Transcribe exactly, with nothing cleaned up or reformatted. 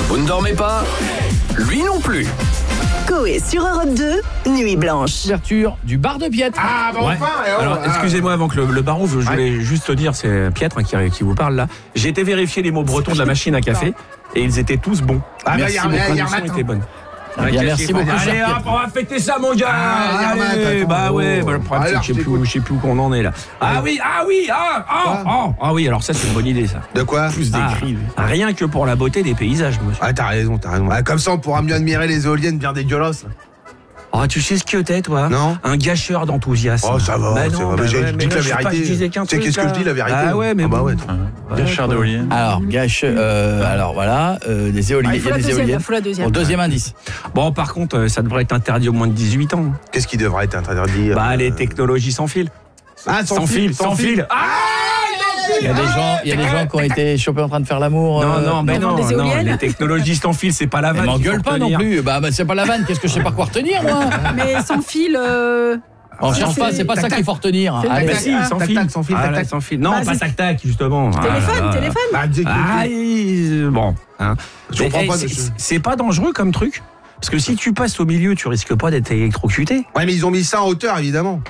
Vous ne dormez pas? Lui non plus. Coé sur Europe deux, Nuit Blanche. Ouverture du bar de Pietre. Ah bon, Ouais. enfin et oh, Alors, ah. excusez-moi avant que le, le baron, je, je voulais juste te dire, c'est Pietre qui, qui vous parle là. J'ai été vérifier les mots bretons de la machine à café et ils étaient tous bons. Ah, bah, Merci, y a- vos y a- y a traductions matin. étaient bonnes. Ah, bien, merci beaucoup, cher Allez, Pietre. hop, on va fêter ça, mon gars. Ah, y a Allez, matin, attends. bah ouais, bah, le problème, c'est Alors, que je sais je plus, t'écoute. je sais plus où qu'on en est là. Ah oui, ah oui, ah, ah, Quoi ah, ah oui, alors ça c'est une bonne idée ça. De quoi? Plus d'écrit. Rien que pour la beauté des paysages, monsieur. Ah, t'as raison, t'as raison. Ah, comme ça, on pourra mieux admirer les éoliennes bien dégueulasses. là. Oh, tu sais ce que t'es, toi? Non. Un gâcheur d'enthousiasme. Oh, ça va, Bah c'est non, vrai. bah Mais j'ai ouais, dit mais que là, la je sais pas, vérité. je disais qu'un Tu sais truc, qu'est-ce que là. je dis, la vérité? Ah ouais, mais Ah bah bon. ouais. Gâcheur d'éoliennes. Alors, gâche, euh, alors voilà, euh, des éoliennes. Ah, il il faut y a la des deuxième, éoliennes. il faut la deuxième. Bon, deuxième indice. Bon, par contre, euh, ça devrait être interdit au moins de dix-huit ans. Qu'est-ce qui devrait être interdit? Bah, euh, les technologies sans fil. Ah, sans fil, sans fil. Ah Il y a des gens, il y a des gens qui ont été chopés en train de faire l'amour. Non, euh, non, mais dans non, des non, éoliennes. les technologies sans fil, c'est pas la Mais vanne. qu'il m'engueule faut pas non retenir. plus. Bah, bah, c'est pas la vanne. Qu'est-ce que je sais pas quoi retenir, moi? Mais sans fil. euh, On ça, cherche pas, c'est pas ça qu'il faut retenir. C'est- Allez, Bah Tac, si, tac, sans tac, fil. tac, sans fil, Ah, tac, là, tac. sans fil. Non, Bah, pas c'est- tac tac, justement. Ah, Téléphone, là, là. téléphone. Bah, dis- Ah, il- bon. Hein. Je comprends Mais, pas eh, de- c'est- C'est pas dangereux comme truc. Parce que si tu passes au milieu, tu risques pas d'être électrocuté. Ouais, mais ils ont mis ça en hauteur, évidemment.